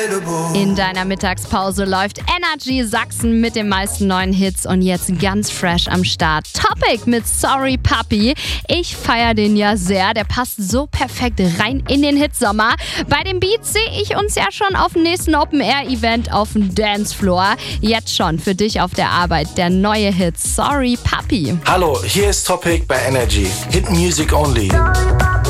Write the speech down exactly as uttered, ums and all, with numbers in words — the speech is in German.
In deiner Mittagspause läuft Energy Sachsen mit den meisten neuen Hits und jetzt ganz fresh am Start. Topic mit Sorry Puppy. Ich feiere den ja sehr. Der passt so perfekt rein in den Hitsommer. Bei dem Beat sehe ich uns ja schon auf dem nächsten Open-Air-Event auf dem Dancefloor. Jetzt schon für dich auf der Arbeit der neue Hit Sorry Puppy. Hallo, hier ist Topic bei Energy. Hit Music Only.